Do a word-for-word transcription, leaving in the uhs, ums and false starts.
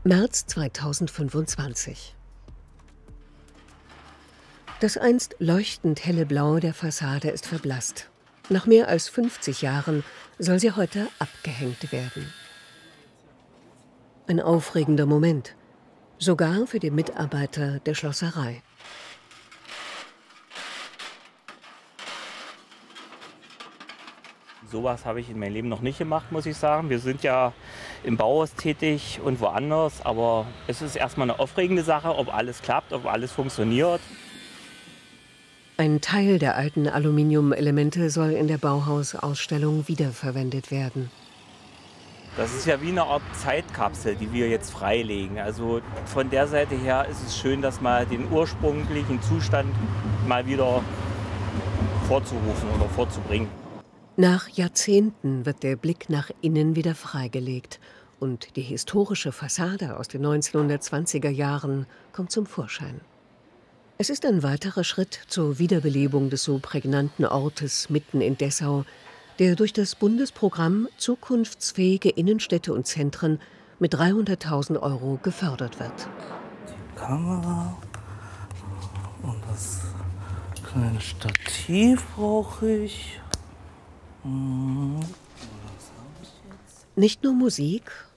März zweitausendfünfundzwanzig. Das einst leuchtend helle Blau der Fassade ist verblasst. Nach mehr als fünfzig Jahren soll sie heute abgehängt werden. Ein aufregender Moment, sogar für die Mitarbeiter der Schlosserei. Sowas habe ich in meinem Leben noch nicht gemacht, muss ich sagen. Wir sind ja im Bauhaus tätig und woanders, aber es ist erstmal eine aufregende Sache, ob alles klappt, ob alles funktioniert. Ein Teil der alten Aluminiumelemente soll in der Bauhaus-Ausstellung wiederverwendet werden. Das ist ja wie eine Art Zeitkapsel, die wir jetzt freilegen. Also von der Seite her ist es schön, dass mal den ursprünglichen Zustand mal wieder vorzurufen oder vorzubringen. Nach Jahrzehnten wird der Blick nach innen wieder freigelegt und die historische Fassade aus den neunzehnhundertzwanziger Jahren kommt zum Vorschein. Es ist ein weiterer Schritt zur Wiederbelebung des so prägnanten Ortes mitten in Dessau, der durch das Bundesprogramm Zukunftsfähige Innenstädte und Zentren mit dreihunderttausend Euro gefördert wird. Die Kamera und das kleine Stativ brauche ich. Nicht nur Musik,